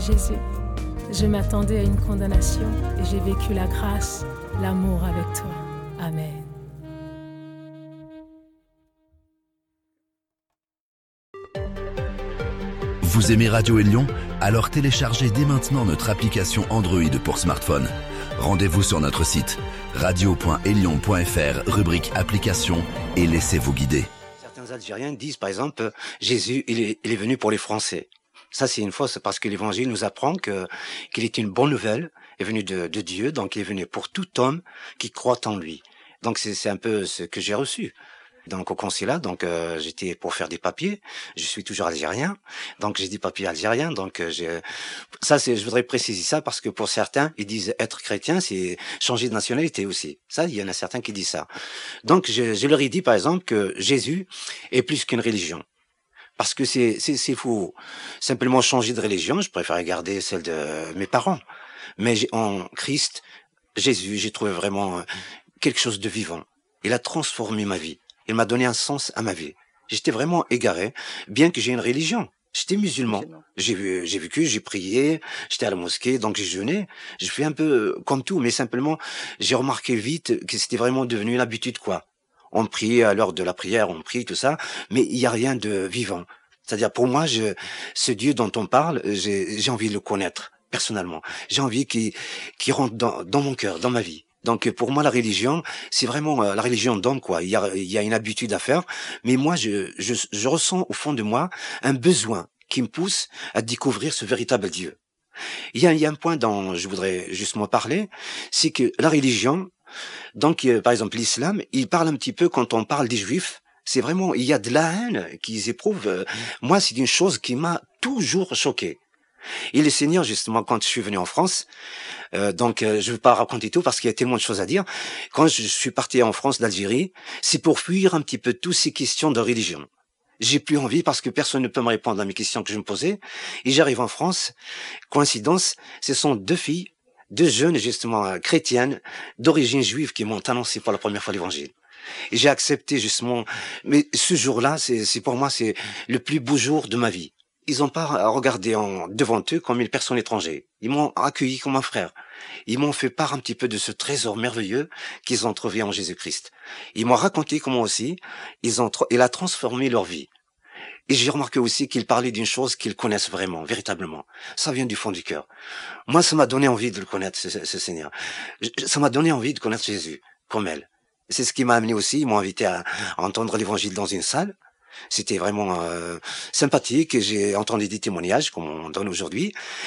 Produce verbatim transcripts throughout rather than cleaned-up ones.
Jésus, je m'attendais à une condamnation et j'ai vécu la grâce, l'amour avec toi. Amen. Vous aimez Radio Élion? Alors téléchargez dès maintenant notre application Android pour smartphone. Rendez-vous sur notre site radio point élion point f r, rubrique application, et laissez-vous guider. Certains Algériens disent par exemple, Jésus, il est, il est venu pour les Français. Ça, c'est une fausse, parce que l'Évangile nous apprend que qu'il est une bonne nouvelle, est venu de, de Dieu, donc il est venu pour tout homme qui croit en lui. Donc c'est, c'est un peu ce que j'ai reçu. Donc au consulat, donc euh, j'étais pour faire des papiers. Je suis toujours algérien, donc j'ai des papiers algériens. Donc euh, j'ai ça, c'est, je voudrais préciser ça parce que pour certains, ils disent être chrétien, c'est changer de nationalité aussi. Ça, il y en a certains qui disent ça. Donc je, je leur ai dit par exemple que Jésus est plus qu'une religion. Parce que c'est, c'est, c'est fou. Simplement changer de religion, je préfère garder celle de mes parents. Mais j'ai, en Christ, Jésus, j'ai trouvé vraiment quelque chose de vivant. Il a transformé ma vie. Il m'a donné un sens à ma vie. J'étais vraiment égaré, bien que j'ai une religion. J'étais musulman. J'ai vu, j'ai vécu, j'ai prié, j'étais à la mosquée, donc j'ai jeûné. J'ai fait un peu comme tout, mais simplement, j'ai remarqué vite que c'était vraiment devenu une habitude, quoi. On prie à l'heure de la prière, on prie, tout ça, mais il n'y a rien de vivant. C'est-à-dire, pour moi, je, ce Dieu dont on parle, j'ai, j'ai envie de le connaître, personnellement. J'ai envie qu'il, qu'il rentre dans, dans mon cœur, dans ma vie. Donc pour moi la religion, c'est vraiment euh, la religion d'homme, quoi. Il y a, il y a une habitude à faire, mais moi je, je, je ressens au fond de moi un besoin qui me pousse à découvrir ce véritable Dieu. Il y a, il y a un point dont je voudrais justement parler, c'est que la religion, donc euh, par exemple l'islam, il parle un petit peu quand on parle des juifs. C'est vraiment, il y a de la haine qu'ils éprouvent. Euh, moi c'est une chose qui m'a toujours choqué. Et le Seigneur, justement, quand je suis venu en France, euh, donc euh, je ne veux pas raconter tout parce qu'il y a tellement de choses à dire. Quand je suis parti en France d'Algérie, c'est pour fuir un petit peu toutes ces questions de religion. J'ai plus envie parce que personne ne peut me répondre à mes questions que je me posais. Et j'arrive en France, coïncidence, ce sont deux filles, deux jeunes, justement, euh, chrétiennes, d'origine juive qui m'ont annoncé pour la première fois l'évangile. Et j'ai accepté, justement, mais ce jour-là, c'est, c'est pour moi, c'est le plus beau jour de ma vie. Ils n'ont pas regardé en, devant eux comme une personne étrangère. Ils m'ont accueilli comme un frère. Ils m'ont fait part un petit peu de ce trésor merveilleux qu'ils ont trouvé en Jésus-Christ. Ils m'ont raconté comment aussi ils ont, il a transformé leur vie. Et j'ai remarqué aussi qu'ils parlaient d'une chose qu'ils connaissent vraiment, véritablement. Ça vient du fond du cœur. Moi, ça m'a donné envie de le connaître, ce, ce Seigneur. Ça m'a donné envie de connaître Jésus, comme elle. C'est ce qui m'a amené aussi. Ils m'ont invité à, à entendre l'évangile dans une salle. C'était vraiment euh, sympathique. J'ai entendu des témoignages comme on donne aujourd'hui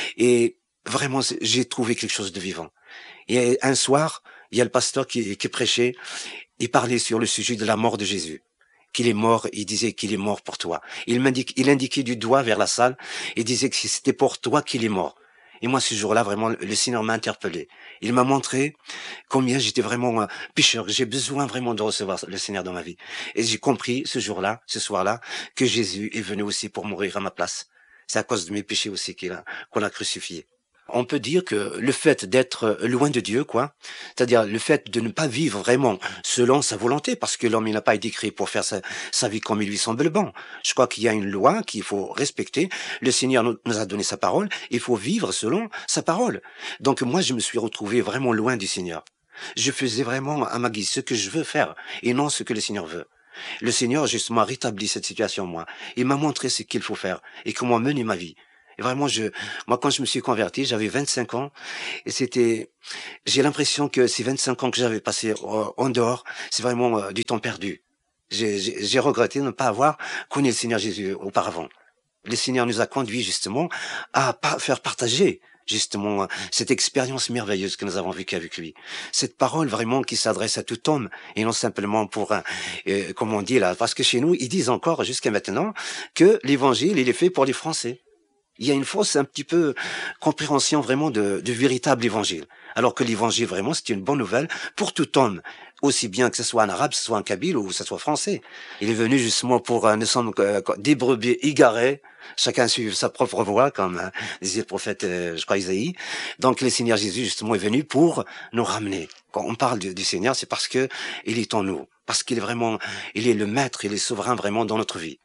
et vraiment j'ai trouvé quelque chose de vivant. Et un soir, il y a le pasteur qui, qui prêchait, il parlait sur le sujet de la mort de Jésus, qu'il est mort, il disait qu'il est mort pour toi. Il m'indique, il indiquait du doigt vers la salle et disait que c'était pour toi qu'il est mort. Et moi, ce jour-là, vraiment, le Seigneur m'a interpellé. Il m'a montré combien j'étais vraiment un pécheur. J'ai besoin vraiment de recevoir le Seigneur dans ma vie. Et j'ai compris ce jour-là, ce soir-là, que Jésus est venu aussi pour mourir à ma place. C'est à cause de mes péchés aussi qu'il a, qu'on l'a crucifié. On peut dire que le fait d'être loin de Dieu, quoi, c'est-à-dire le fait de ne pas vivre vraiment selon sa volonté, parce que l'homme il n'a pas été créé pour faire sa, sa vie comme il lui semble bon. Je crois qu'il y a une loi qu'il faut respecter. Le Seigneur nous, nous a donné sa parole, il faut vivre selon sa parole. Donc moi, je me suis retrouvé vraiment loin du Seigneur. Je faisais vraiment à ma guise ce que je veux faire et non ce que le Seigneur veut. Le Seigneur justement a rétabli cette situation moi. Il m'a montré ce qu'il faut faire et comment mener ma vie. Et vraiment, je, moi, quand je me suis converti, j'avais vingt-cinq ans, et c'était, j'ai l'impression que ces vingt-cinq ans que j'avais passé en dehors, c'est vraiment euh, du temps perdu. J'ai, j'ai, j'ai regretté de ne pas avoir connu le Seigneur Jésus auparavant. Le Seigneur nous a conduits justement à pas faire partager justement cette expérience merveilleuse que nous avons vécue avec lui. Cette parole vraiment qui s'adresse à tout homme et non simplement pour un, euh, comme on dit là, parce que chez nous, ils disent encore jusqu'à maintenant que l'évangile, il est fait pour les Français. Il y a une fausse un petit peu compréhension vraiment de, du véritable évangile. Alors que l'évangile vraiment c'est une bonne nouvelle pour tout homme, aussi bien que ce soit un arabe, que ce soit un kabyle ou que ce soit français. Il est venu justement pour, euh, nous sommes euh, des brebis égarés, chacun suit sa propre voie, comme euh, disait le prophète, euh, je crois Isaïe. Donc le Seigneur Jésus justement est venu pour nous ramener. Quand on parle du, du Seigneur, c'est parce que il est en nous, parce qu'il est vraiment, il est le maître, il est souverain vraiment dans notre vie.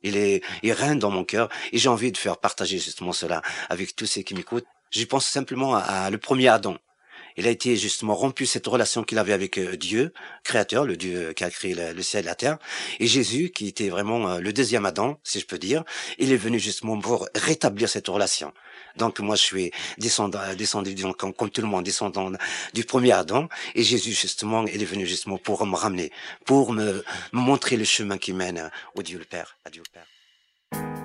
Il est, il règne dans mon cœur et j'ai envie de faire partager justement cela avec tous ceux qui m'écoutent. Je pense simplement à, à le premier Adam. Il a été justement rompu cette relation qu'il avait avec euh, Dieu, créateur, le Dieu qui a créé le, le ciel et la terre. Et Jésus, qui était vraiment euh, le deuxième Adam, si je peux dire, il est venu justement pour rétablir cette relation. Donc moi, je suis descendant, descendu, disons, comme, comme tout le monde, descendant du premier Adam. Et Jésus, justement, il est venu justement pour me ramener, pour me, me montrer le chemin qui mène au Dieu le Père, à Dieu le Père.